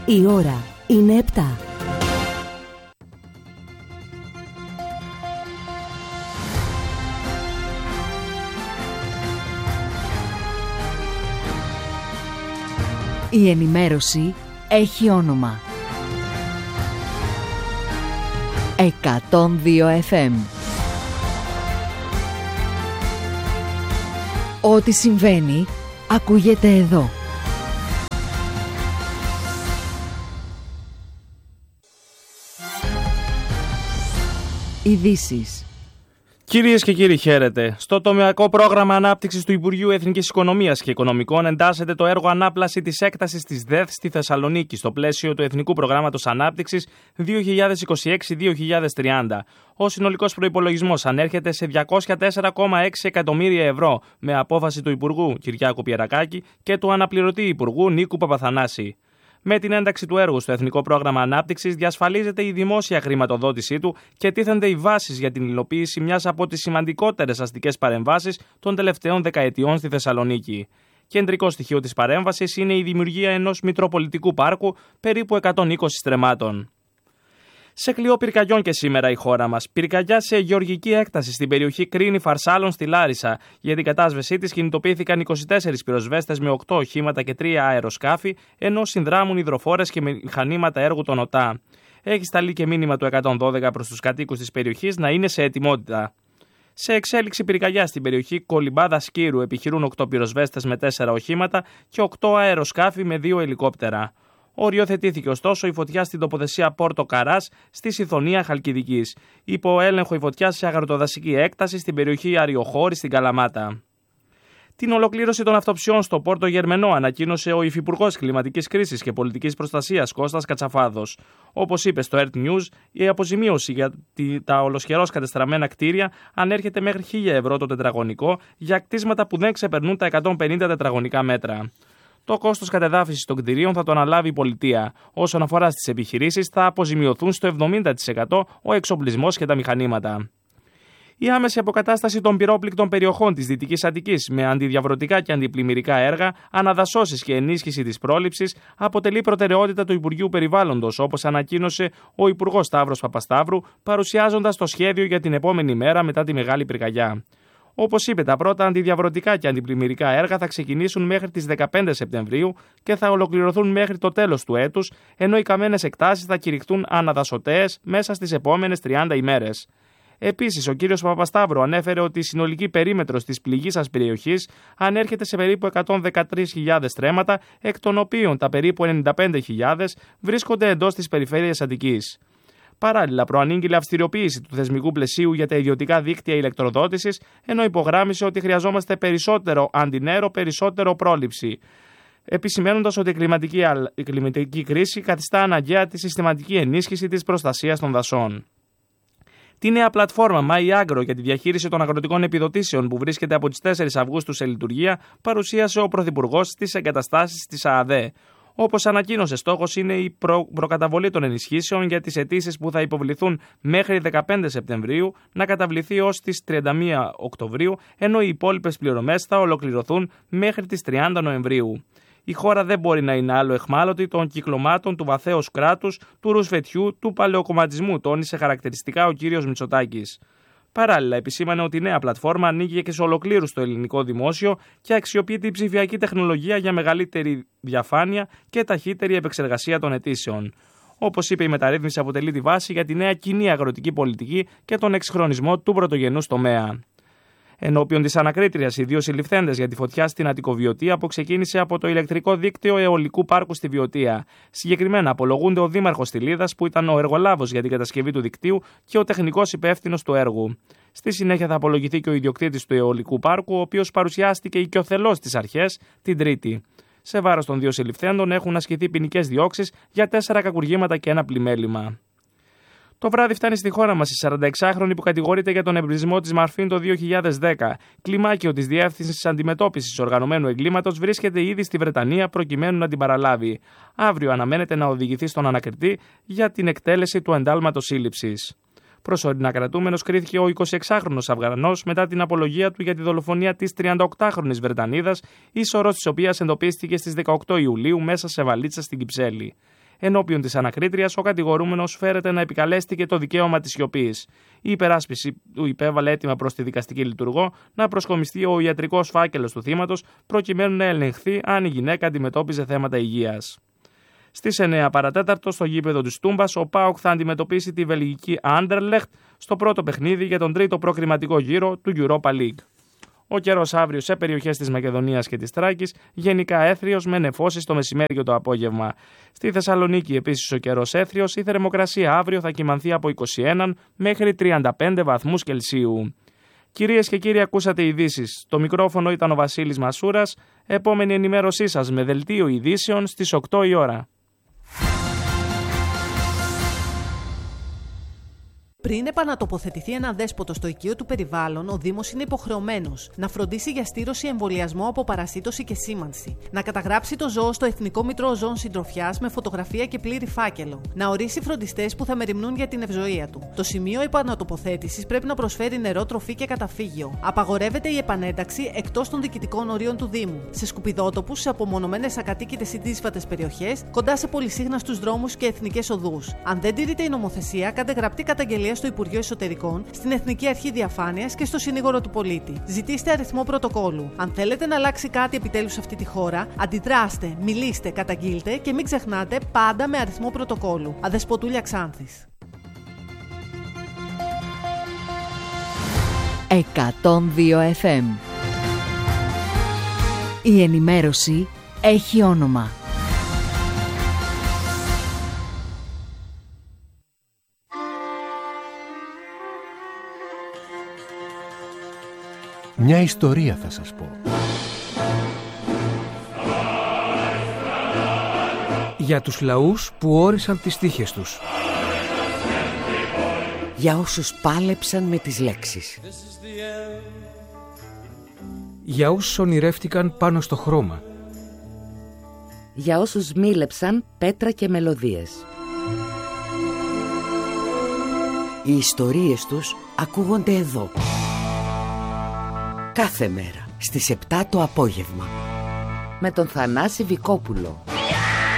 Η ώρα είναι 7. Η ενημέρωση έχει όνομα. 102 FM. Ό,τι συμβαίνει, ακούγεται εδώ. Ειδήσεις. Κυρίες και κύριοι, χαίρετε. Στο τομεακό πρόγραμμα ανάπτυξης του Υπουργείου Εθνικής Οικονομίας και Οικονομικών εντάσσεται το έργο ανάπλαση της έκτασης της ΔΕΘ στη Θεσσαλονίκη στο πλαίσιο του Εθνικού Προγράμματος Ανάπτυξης 2026-2030. Ο συνολικός προϋπολογισμός ανέρχεται σε 204,6 εκατομμύρια ευρώ με απόφαση του Υπουργού Κυριάκου Πιερακάκη και του αναπληρωτή Υπουργού Νίκου Παπαθανάση. Με την ένταξη του έργου στο Εθνικό Πρόγραμμα Ανάπτυξης διασφαλίζεται η δημόσια χρηματοδότησή του και τίθενται οι βάσεις για την υλοποίηση μιας από τις σημαντικότερες αστικές παρεμβάσεις των τελευταίων δεκαετιών στη Θεσσαλονίκη. Κεντρικό στοιχείο της παρέμβασης είναι η δημιουργία ενός μητροπολιτικού πάρκου περίπου 120 στρεμμάτων. Σε κλειό πυρκαγιών και σήμερα η χώρα μας. Πυρκαγιά σε γεωργική έκταση στην περιοχή Κρίνη Φαρσάλων στη Λάρισα. Για την κατάσβεσή της κινητοποιήθηκαν 24 πυροσβέστες με 8 οχήματα και 3 αεροσκάφη, ενώ συνδράμουν υδροφόρες και μηχανήματα έργου των ΟΤΑ. Έχει σταλεί και μήνυμα του 112 προς τους κατοίκους της περιοχής να είναι σε ετοιμότητα. Σε εξέλιξη πυρκαγιά στην περιοχή Κολυμπάδα Σκύρου επιχειρούν 8 πυροσβέστες με 4 οχήματα και 8 αεροσκάφη με 2 ελικόπτερα. Οριοθετήθηκε ωστόσο η φωτιά στην τοποθεσία Πόρτο Καράς στη Σιθωνία Χαλκιδικής. Υπό έλεγχο η φωτιά σε αγροτοδασική έκταση στην περιοχή Αριοχώρη στην Καλαμάτα. Την ολοκλήρωση των αυτοψιών στο Πόρτο Γερμενό ανακοίνωσε ο Υφυπουργός Κλιματικής Κρίσης και Πολιτικής Προστασίας Κώστας Κατσαφάδος. Όπως είπε στο Earth News, η αποζημίωση για τα ολοσχερώς κατεστραμμένα κτίρια ανέρχεται μέχρι 1.000 ευρώ το τετραγωνικό για κτίσματα που δεν ξεπερνούν τα 150 τετραγωνικά μέτρα. Το κόστος κατεδάφισης των κτηρίων θα το αναλάβει η πολιτεία. Όσον αφορά στις επιχειρήσεις, θα αποζημιωθούν στο 70% ο εξοπλισμός και τα μηχανήματα. Η άμεση αποκατάσταση των πυρόπληκτων περιοχών της Δυτικής Αττικής με αντιδιαβρωτικά και αντιπλημμυρικά έργα, αναδασώσεις και ενίσχυση της πρόληψης αποτελεί προτεραιότητα του Υπουργείου Περιβάλλοντος, όπως ανακοίνωσε ο Υπουργός Σταύρος Παπασταύρου, παρουσιάζοντας το σχέδιο για την επόμενη μέρα μετά τη μεγάλη πυρκαγιά. Όπως είπε, τα πρώτα αντιδιαβρωτικά και αντιπλημμυρικά έργα θα ξεκινήσουν μέχρι τις 15 Σεπτεμβρίου και θα ολοκληρωθούν μέχρι το τέλος του έτους, ενώ οι καμένες εκτάσεις θα κηρυχτούν αναδασωτέες μέσα στις επόμενες 30 ημέρες. Επίσης, ο κ. Παπασταύρου ανέφερε ότι η συνολική περίμετρος της πληγήσας περιοχής ανέρχεται σε περίπου 113.000 στρέμματα, εκ των οποίων τα περίπου 95.000 βρίσκονται εντός της περιφέρειας Αττικής. Παράλληλα, προανήγγειλε αυστηριοποίηση του θεσμικού πλαισίου για τα ιδιωτικά δίκτυα ηλεκτροδότησης, ενώ υπογράμμισε ότι χρειαζόμαστε περισσότερο αντινέρο, περισσότερο πρόληψη. Επισημαίνοντας ότι η κλιματική κρίση καθιστά αναγκαία τη συστηματική ενίσχυση της προστασίας των δασών. Τη νέα πλατφόρμα MyAgro για τη διαχείριση των αγροτικών επιδοτήσεων που βρίσκεται από τις 4 Αυγούστου σε λειτουργία παρουσίασε ο Πρωθυπουργός στις εγκαταστάσεις της ΑΑΔΕ. Όπως ανακοίνωσε, στόχος είναι η προκαταβολή των ενισχύσεων για τις αιτήσεις που θα υποβληθούν μέχρι 15 Σεπτεμβρίου να καταβληθεί ως τις 31 Οκτωβρίου, ενώ οι υπόλοιπες πληρωμές θα ολοκληρωθούν μέχρι τις 30 Νοεμβρίου. Η χώρα δεν μπορεί να είναι άλλο εχμάλωτη των κυκλωμάτων του βαθέως κράτους, του ρουσφετιού, του παλαιοκομματισμού, τόνισε χαρακτηριστικά ο κύριος Μητσοτάκης. Παράλληλα, επισήμανε ότι η νέα πλατφόρμα ανοίγει και σε ολοκλήρου στο ελληνικό δημόσιο και αξιοποιεί την ψηφιακή τεχνολογία για μεγαλύτερη διαφάνεια και ταχύτερη επεξεργασία των αιτήσεων. Όπως είπε, η μεταρρύθμιση αποτελεί τη βάση για τη νέα κοινή αγροτική πολιτική και τον εξυγχρονισμό του πρωτογενούς τομέα. Ενώπιον της ανακρίτριας, οι 2 συλληφθέντες για τη φωτιά στην Αττικοβιωτία που ξεκίνησε από το ηλεκτρικό δίκτυο αιωλικού πάρκου στη Βιωτία. Συγκεκριμένα, απολογούνται ο δήμαρχος Στυλίδας, που ήταν ο εργολάβος για την κατασκευή του δικτύου και ο τεχνικός υπεύθυνος του έργου. Στη συνέχεια θα απολογηθεί και ο ιδιοκτήτης του αιωλικού πάρκου, ο οποίος παρουσιάστηκε οικειοθελώς στις αρχές την Τρίτη. Σε βάρος των 2 συλληφθέντων έχουν ασκηθεί ποινικές διώξεις για 4 κακουργήματα και 1 πλημέλημα. Το βράδυ φτάνει στη χώρα μας η 46χρονη που κατηγορείται για τον εμπρισμό της Μαρφίν το 2010. Κλιμάκιο της Διεύθυνσης Αντιμετώπισης Οργανωμένου Εγκλήματος βρίσκεται ήδη στη Βρετανία προκειμένου να την παραλάβει. Αύριο αναμένεται να οδηγηθεί στον ανακριτή για την εκτέλεση του εντάλματος σύλληψης. Προσωρινά κρατούμενος κρίθηκε ο 26χρονος Αφγανός μετά την απολογία του για τη δολοφονία της 38χρονης Βρετανίδας, η σωρός της οποίας εντοπίστηκε στις 18 Ιουλίου μέσα σε βαλίτσα στην Κυψέλη. Ενώπιον της ανακρίτριας, ο κατηγορούμενος φέρεται να επικαλέστηκε το δικαίωμα της σιωπής. Η υπεράσπιση του υπέβαλε αίτημα προς τη δικαστική λειτουργό να προσκομιστεί ο ιατρικός φάκελος του θύματος, προκειμένου να ελεγχθεί αν η γυναίκα αντιμετώπιζε θέματα υγείας. Στις 9 παρατέταρτο, στο γήπεδο της Τούμπας, ο ΠΑΟΚ θα αντιμετωπίσει τη βελγική Anderlecht στο πρώτο παιχνίδι για τον τρίτο προκριματικό γύρο του Europa League. Ο καιρός αύριο σε περιοχές της Μακεδονίας και της Θράκης, γενικά έθριος με νεφώσεις το μεσημέρι και το απόγευμα. Στη Θεσσαλονίκη επίσης ο καιρός έθριος, η θερμοκρασία αύριο θα κυμανθεί από 21 μέχρι 35 βαθμούς Κελσίου. Κυρίες και κύριοι, ακούσατε ειδήσεις. Το μικρόφωνο ήταν ο Βασίλης Μασούρας. Επόμενη ενημέρωσή σας με δελτίο ειδήσεων στις 8 η ώρα. Πριν επανατοποθετηθεί ένα δέσποτο στο οικείο του περιβάλλον, ο Δήμος είναι υποχρεωμένος να φροντίσει για στήρωση, εμβολιασμό από παρασίτωση και σήμανση, να καταγράψει το ζώο στο Εθνικό Μητρό Ζώων Συντροφιάς με φωτογραφία και πλήρη φάκελο, να ορίσει φροντιστές που θα μεριμνούν για την ευζοία του. Το σημείο επανατοποθέτησης πρέπει να προσφέρει νερό, τροφή και καταφύγιο. Απαγορεύεται η επανένταξη εκτός των διοικητικών ορίων του Δήμου, σε σκουπιδότοπους, σε απομονωμένες ακατοίκητες ή δύσβατες περιοχές, κοντά σε πολυσύχναστους δρόμους και εθνικές οδούς. Αν δεν τηρείται η νομοθεσία, κάντε γραπτή καταγγελία στο Υπουργείο Εσωτερικών, στην Εθνική Αρχή Διαφάνειας και στο Συνήγορο του Πολίτη. Ζητήστε αριθμό πρωτοκόλου. Αν θέλετε να αλλάξει κάτι επιτέλους σε αυτή τη χώρα, αντιδράστε, μιλήστε, καταγγείλτε και μην ξεχνάτε πάντα με αριθμό πρωτοκόλου. Αδεσποτούλια Ξάνθης. 102 FM. Η ενημέρωση έχει όνομα. Μια ιστορία θα σας πω. Για τους λαούς που όρισαν τις τύχες τους. Για όσους πάλεψαν με τις λέξεις. Για όσους ονειρεύτηκαν πάνω στο χρώμα. Για όσους μίλεψαν πέτρα και μελωδίες. Οι ιστορίες τους ακούγονται εδώ. Κάθε μέρα στις 7 το απόγευμα. Με τον Θανάση Βικόπουλο.